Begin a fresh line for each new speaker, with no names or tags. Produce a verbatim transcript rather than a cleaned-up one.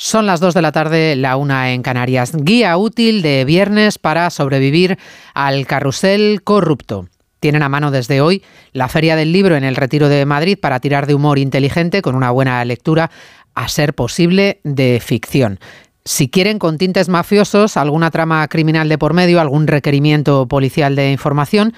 Son las dos de la tarde, la una en Canarias. Guía útil de viernes para sobrevivir al carrusel corrupto. Tienen a mano desde hoy la Feria del Libro en el Retiro de Madrid para tirar de humor inteligente con una buena lectura, a ser posible, de ficción. Si quieren con tintes mafiosos, alguna trama criminal de por medio, algún requerimiento policial de información,